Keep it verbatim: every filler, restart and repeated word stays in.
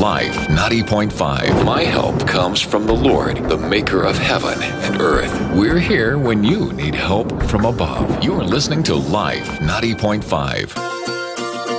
Life ninety point five. My help comes from the Lord, the maker of heaven and earth. We're here when you need help from above. You're listening to Life ninety point five.